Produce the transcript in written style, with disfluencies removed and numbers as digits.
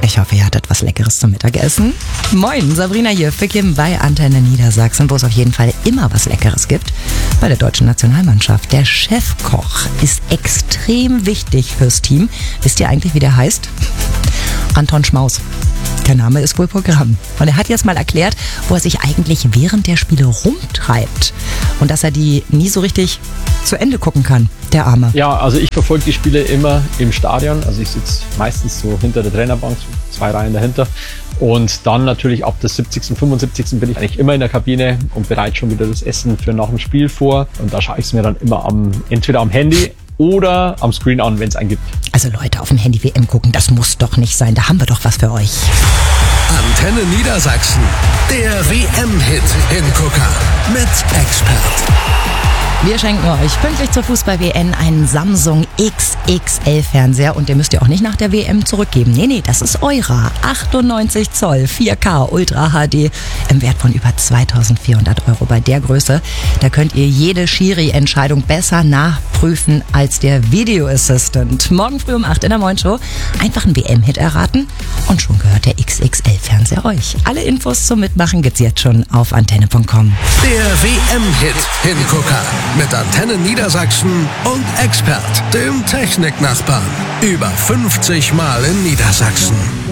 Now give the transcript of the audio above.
Ich hoffe, ihr hattet was Leckeres zum Mittagessen. Moin, Sabrina hier für Kim bei Antenne Niedersachsen, wo es auf jeden Fall immer was Leckeres gibt. Bei der deutschen Nationalmannschaft. Der Chefkoch ist extrem wichtig fürs Team. Wisst ihr eigentlich, wie der heißt? Anton Schmaus. Der Name ist wohl Programm. Und er hat jetzt mal erklärt, wo er sich eigentlich während der Spiele rumtreibt. Und dass er die nie so richtig zu Ende gucken kann, der Arme. Ja, also ich verfolge die Spiele immer im Stadion. Also ich sitze meistens so hinter der Trainerbank, so 2 Reihen dahinter. Und dann natürlich ab der 70., 75. bin ich eigentlich immer in der Kabine und bereite schon wieder das Essen für nach dem Spiel vor. Und da schaue ich es mir dann immer entweder am Handy oder am Screen an, wenn es einen gibt. Also Leute, auf dem Handy WM gucken, das muss doch nicht sein. Da haben wir doch was für euch. Antenne Niedersachsen, der WM-Hit-Hingucker mit Expert. Wir schenken euch pünktlich zur Fußball-WM einen Samsung XXL-Fernseher und den müsst ihr auch nicht nach der WM zurückgeben. Nee, das ist eurer. 98 Zoll, 4K, Ultra HD im Wert von über 2.400 €. Bei der Größe, da könnt ihr jede Schiri-Entscheidung besser nachprüfen als der Video Assistant. Morgen früh um 8 in der Morgenshow einfach einen WM-Hit erraten und schon gehört der XXL-Fernseher euch. Alle Infos zum Mitmachen gibt's jetzt schon auf antenne.com. Der WM-Hit-Hingucker. Mit Antenne Niedersachsen und Expert, dem Techniknachbarn. Über 50 Mal in Niedersachsen.